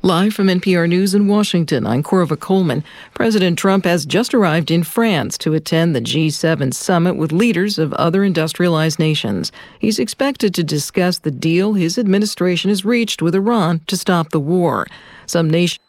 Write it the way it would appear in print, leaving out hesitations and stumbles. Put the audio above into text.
Live from NPR News in Washington, I'm Corva Coleman. President Trump has just arrived in France to attend the G7 summit with leaders of other industrialized nations. He's expected to discuss the deal his administration has reached with Iran to stop the war. Some nations